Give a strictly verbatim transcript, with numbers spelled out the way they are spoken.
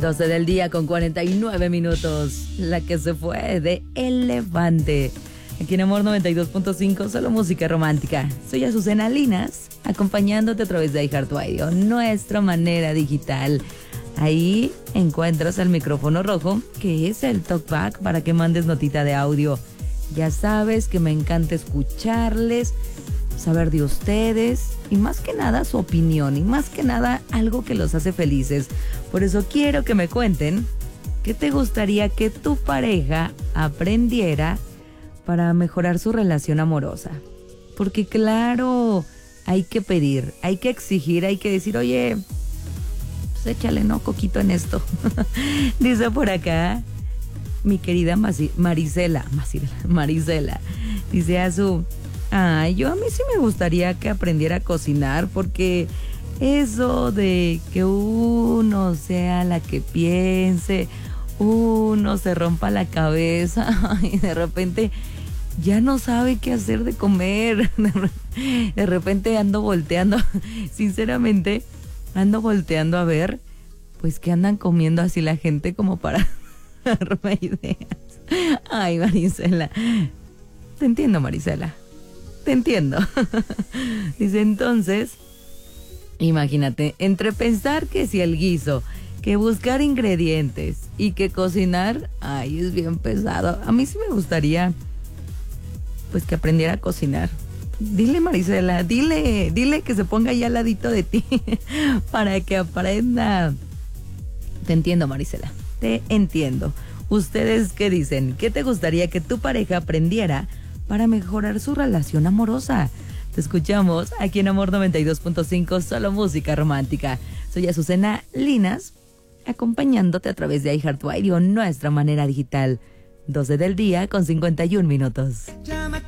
doce del día con cuarenta y nueve minutos. La que se fue de Elefante. Aquí en Amor noventa y dos punto cinco, solo música romántica. Soy Azucena Linas, acompañándote a través de iHeartRadio, nuestra manera digital. Ahí encuentras el micrófono rojo, que es el talkback para que mandes notita de audio. Ya sabes que me encanta escucharles, saber de ustedes y más que nada su opinión y más que nada algo que los hace felices. Por eso quiero que me cuenten qué te gustaría que tu pareja aprendiera para mejorar su relación amorosa. Porque claro, hay que pedir, hay que exigir, hay que decir, oye, pues échale no coquito en esto. Dice por acá mi querida Marisela, Marisela, dice a su, ay, yo a mí sí me gustaría que aprendiera a cocinar, porque eso de que uno sea la que piense, uno se rompa la cabeza y de repente ya no sabe qué hacer de comer. De repente ando volteando, sinceramente, ando volteando a ver, pues qué andan comiendo así la gente como para darme ideas. Ay, Marisela, te entiendo, Marisela, te entiendo. Dice, entonces, imagínate, entre pensar que si el guiso, que buscar ingredientes y que cocinar, ay, es bien pesado. A mí sí me gustaría, pues, que aprendiera a cocinar. Dile, Marisela, dile, dile que se ponga ahí al ladito de ti para que aprenda. Te entiendo, Marisela, te entiendo. ¿Ustedes qué dicen? ¿Qué te gustaría que tu pareja aprendiera para mejorar su relación amorosa? Te escuchamos aquí en Amor noventa y dos punto cinco, solo música romántica. Soy Azucena Linas, acompañándote a través de iHeartRadio, nuestra manera digital. doce del día con cincuenta y un minutos.